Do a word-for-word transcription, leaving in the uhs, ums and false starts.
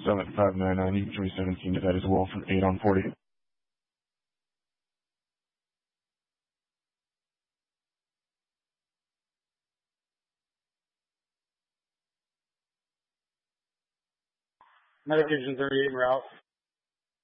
Summit five nine nine, E three seventeen to that as well from eight on forty. Medication thirty-eight route.